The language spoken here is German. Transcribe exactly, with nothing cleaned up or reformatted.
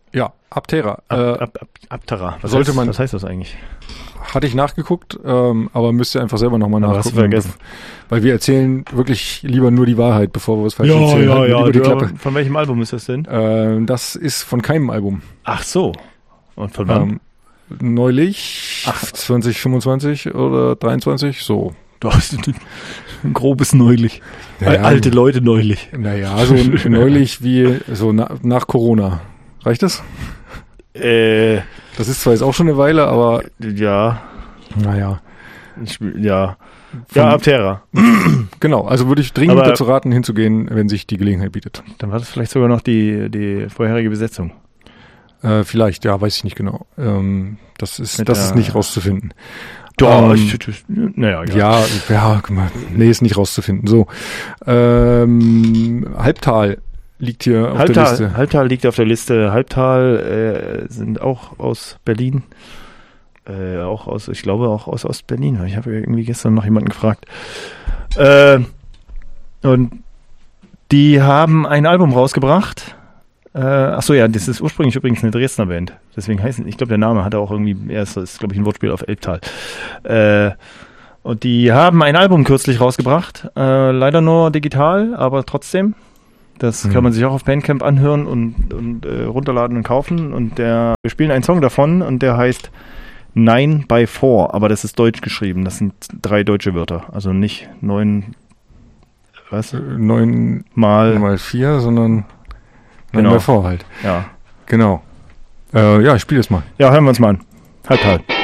Ja, Aptera. Ab, äh, ab, ab, Aptera. Was sollte heißt, man- was heißt das eigentlich? Hatte ich nachgeguckt, ähm, aber müsst ihr einfach selber nochmal Aber hast du nachgucken. vergessen. Weil wir erzählen wirklich lieber nur die Wahrheit, bevor wir was falsch erzählen. Halten wir lieber die Du, Klappe. aber von welchem Album ist das denn? Ähm, das ist von keinem Album. Ach so. Und von wann? Ähm, neulich, Ach. zwanzig fünfundzwanzig oder dreiundzwanzig, so. Du hast ein grobes neulich. Ja, ja. Alte Leute neulich. Naja, so neulich wie so na, nach Corona. Reicht das? Äh, Das ist zwar jetzt auch schon eine Weile, aber ja. naja. Ich, ja. Von- Ja, Aptera. Genau, also würde ich dringend Aber- dazu raten, hinzugehen, wenn sich die Gelegenheit bietet. Dann war das vielleicht sogar noch die, die vorherige Besetzung. Äh, vielleicht, ja, weiß ich nicht genau. Ähm, das ist, Mit das der- ist nicht rauszufinden. Doch, Ähm, ich, ich, naja, egal. Ja, ja, guck mal, nee, ist nicht rauszufinden. So, ähm, Halbtal liegt hier auf der Halbtal, Liste. Halbtal liegt auf der Liste. Halbtal äh, sind auch aus Berlin. Äh, auch aus, ich glaube auch aus Ostberlin. Ich habe irgendwie gestern noch jemanden gefragt. Äh, und die haben ein Album rausgebracht. Äh, ach so, ja, das ist ursprünglich übrigens eine Dresdner Band. Deswegen heißt es, ich glaube, der Name hat auch irgendwie, er ist, ist glaube ich, ein Wortspiel auf Elbtal. Äh, und die haben ein Album kürzlich rausgebracht. Äh, leider nur digital, aber trotzdem. Das Mhm. kann man sich auch auf Bandcamp anhören und, und äh, runterladen und kaufen. Und der, wir spielen einen Song davon und der heißt Nine by Four, aber das ist deutsch geschrieben. Das sind drei deutsche Wörter. Also nicht neun, was? Neun Mal, mal vier, sondern neun Genau. mal vor halt. ja. Genau. Äh, ja, ich spiele es mal. Ja, hören wir uns mal an. Halbtal.